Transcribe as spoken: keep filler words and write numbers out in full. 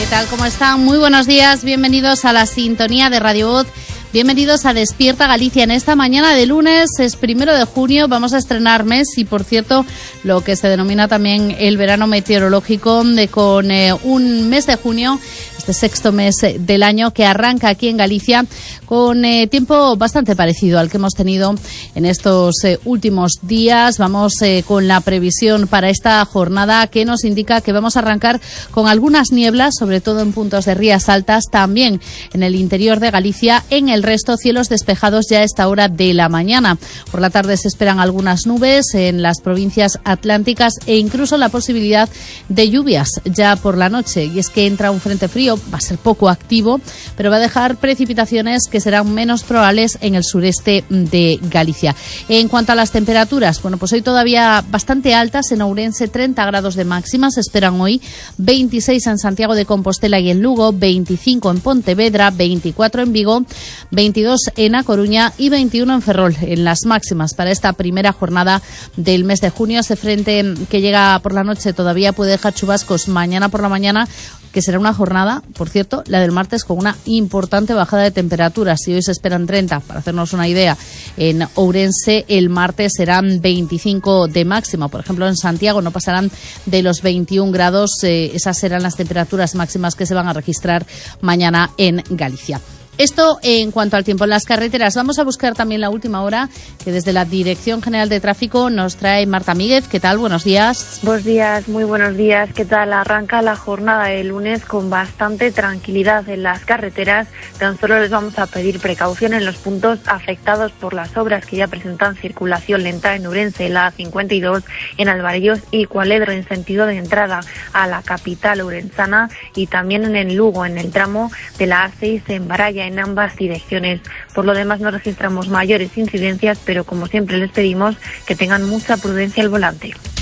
tal? ¿Cómo están? Muy buenos días, bienvenidos a la sintonía de Radio Voz. Bienvenidos a Despierta Galicia. En esta mañana de lunes, es primero de junio, vamos a estrenar mes y, por cierto, lo que se denomina también el verano meteorológico, de, con eh, un mes de junio, este sexto mes del año que arranca aquí en Galicia, con eh, tiempo bastante parecido al que hemos tenido en estos eh, últimos días. Vamos eh, con la previsión para esta jornada que nos indica que vamos a arrancar con algunas nieblas, sobre todo en puntos de Rías Altas, también en el interior de Galicia. En el resto, cielos despejados ya a esta hora de la mañana. Por la tarde se esperan algunas nubes en las provincias atlánticas e incluso la posibilidad de lluvias ya por la noche. Y es que entra un frente frío, va a ser poco activo, pero va a dejar precipitaciones que serán menos probables en el sureste de Galicia. En cuanto a las temperaturas, bueno, pues hoy todavía bastante altas. En Ourense, treinta grados de máxima se esperan hoy, veintiséis en Santiago de Compostela y en Lugo, veinticinco en Pontevedra, veinticuatro en Vigo, veintidós en A Coruña y veintiuno en Ferrol, en las máximas para esta primera jornada del mes de junio. Ese frente que llega por la noche todavía puede dejar chubascos mañana por la mañana, que será una jornada, por cierto, la del martes, con una importante bajada de temperaturas. Si hoy se esperan treinta, para hacernos una idea, en Ourense el martes serán veinticinco de máxima. Por ejemplo, en Santiago no pasarán de los veintiún grados. Eh, esas serán las temperaturas máximas que se van a registrar mañana en Galicia. Esto en cuanto al tiempo en las carreteras. Vamos a buscar también la última hora, que desde la Dirección General de Tráfico nos trae Marta Míguez. ¿Qué tal? Buenos días. Buenos días, muy buenos días. ¿Qué tal? Arranca la jornada de lunes con bastante tranquilidad en las carreteras. Tan solo les vamos a pedir precaución en los puntos afectados por las obras que ya presentan circulación lenta en Ourense, la A cincuenta y dos, en Alvarellos y Cualedro en sentido de entrada a la capital ourensana, y también en el Lugo, en el tramo de la A seis en Baralla, en ambas direcciones. Por lo demás no registramos mayores incidencias, pero como siempre les pedimos que tengan mucha prudencia al volante.